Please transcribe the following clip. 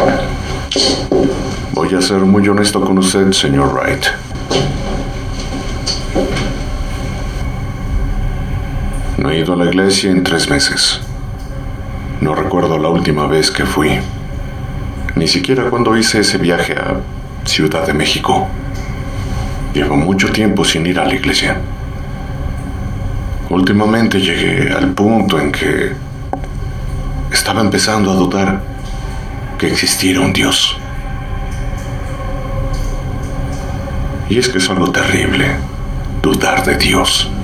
Voy a ser muy honesto con usted, señor Wright. No he ido a la iglesia en 3 meses. No recuerdo la última vez que fui. Ni siquiera cuando hice ese viaje a Ciudad de México. Llevo mucho tiempo sin ir a la iglesia. Últimamente llegué al punto en que estaba empezando a dudar que existiera un Dios. Y es que es algo terrible, dudar de Dios.